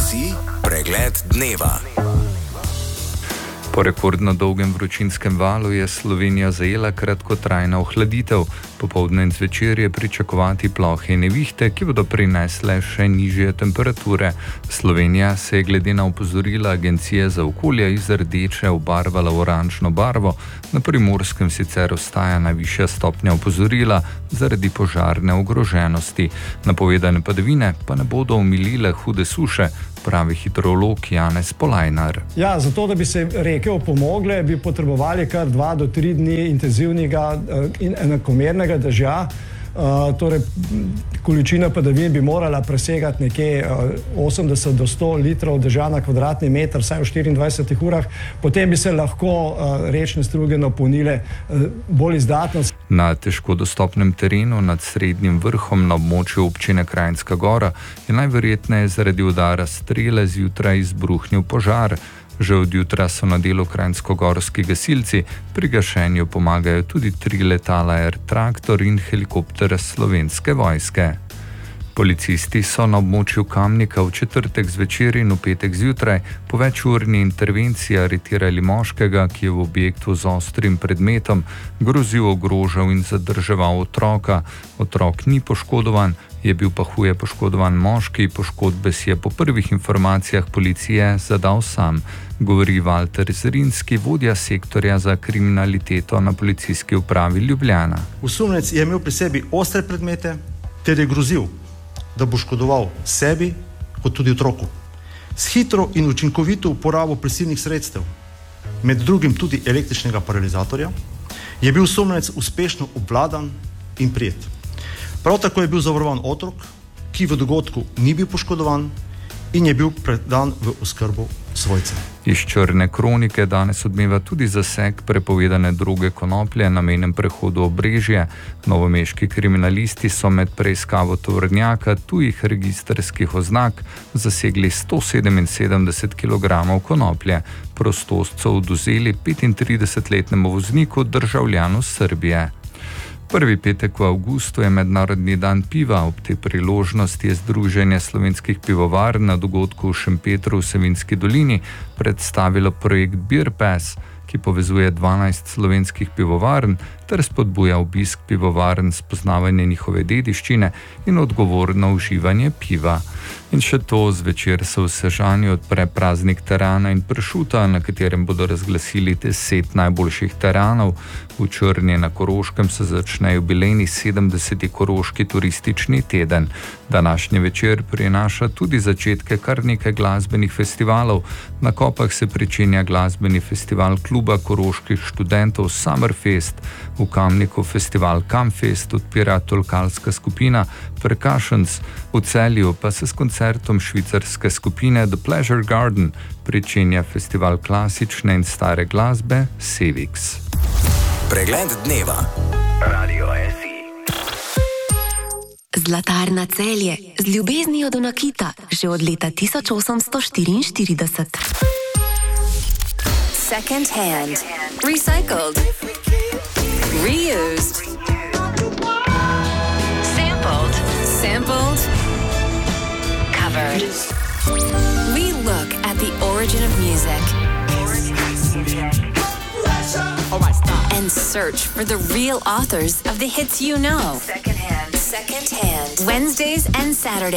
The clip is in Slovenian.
SI pregled dneva. Po rekordno dolgem vročinskem valu je Slovenija zajela kratkotrajna ohladitev. Popoldne in zvečer je pričakovati plohe nevihte, ki bodo prinesle še nižje temperature. Slovenija se je glede na opozorila Agencije za okolje iz rdeče obarvala v oranžno barvo. Na Primorskem sicer ostaja najvišja stopnja opozorila zaradi požarne ogroženosti. Napovedane padavine pa ne bodo omilile hude suše, pravi hidrolog Janez Polajnar. Ja, zato, da bi se reke opomogle, bi potrebovali kar 2 do 3 dni intenzivnega in enakomernega dežja. Torej, količina padavin bi morala presegati nekje 80 do 100 litrov dežja na kvadratni meter, vsaj v 24 urah. Potem bi se lahko rečne struge napolnile bolj izdatno. Na težko dostopnem terenu nad srednjim vrhom na območju občine Kranjska Gora je najverjetneje zaradi udara strele zjutraj izbruhnil požar. Že od jutra so na delu kranjskogorski gasilci, pri gašenju pomagajo tudi 3 letala Air Traktor in helikopter Slovenske vojske. Policisti so na območju Kamnika v četrtek zvečer in v petek zjutraj po večurni intervenciji aretirali moškega, ki je v objektu z ostrim predmetom grozil, ogrožal in zadrževal otroka. Otrok ni poškodovan, je bil pa huje poškodovan moški, poškodbe si je po prvih informacijah policije zadal sam, govori Valter Zrinski, vodja sektorja za kriminaliteto na Policijski upravi Ljubljana. Osumljenec je imel pri sebi ostre predmete ter je grozil, da bo škodoval sebi kot tudi otroku. S hitro in učinkovito uporabo prisilnih sredstev, med drugim tudi električnega paralizatorja, je bil osumljenec uspešno obvladan in prijet. Prav tako je bil zavarovan otrok, ki v dogodku ni bil poškodovan in je bil predan v oskrbo svojcev. Iz črne kronike danes odmeva tudi zaseg prepovedane droge konoplje na mejnem prehodu Obrežje. Novomeški kriminalisti so med preiskavo tovornjaka tujih registrskih oznak zasegli 177 kg konoplje. Prostost so odvzeli 35-letnemu vozniku, državljanu Srbije. Prvi petek v avgustu je Mednarodni dan piva. Ob tej priložnosti je Združenje slovenskih pivovarn na dogodku v Šempetru v Savinjski dolini predstavilo projekt Beer Pass, ki povezuje 12 slovenskih pivovarn ter spodbuja obisk pivovarn, spoznavanje njihove dediščine in odgovorno uživanje piva. In še to, zvečer se v Sežani odpre praznik terana in pršuta, na katerem bodo razglasili 10 najboljših teranov. V Črni na Koroškem se začne jubilejni 70. Koroški turistični teden. Današnji večer prinaša tudi začetke kar nekaj glasbenih festivalov. Na Kopah se pričenja glasbeni festival kluba koroških študentov Summerfest. V Kamniku festival Kamfest odpira tolkalska skupina Percussions. V Celju pa se s koncertom švicarske skupine The Pleasure Garden pričenja festival klasične in stare glasbe Sevix. Pregled dneva. Radio SI. Zlatarna Celje z ljubeznijo do nakita že od leta 1844. Second hand. Recycled. Reused. Sampled. Sampled. Covered. We look at the origin of music. And search for the real authors of the hits you know. Second hand. Wednesdays and Saturdays.